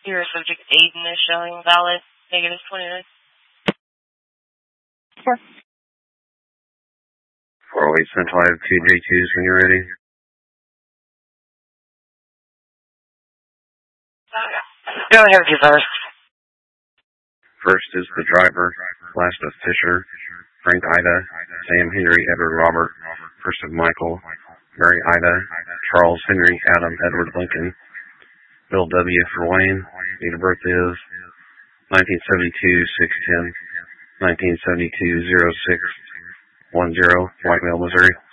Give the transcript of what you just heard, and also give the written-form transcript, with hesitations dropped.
Your subject Aiden is showing valid. Negative 29. 408 Central Ave 232s when you're ready. Go ahead with your first. First is the driver, last of Fisher, Frank Ida, Sam Henry, Edward Robert, first of Michael, Mary Ida, Charles Henry, Adam Edward Lincoln, Bill W. for Wayne. Date of birth is 1972-610, 1972-0610, White Mill, Missouri.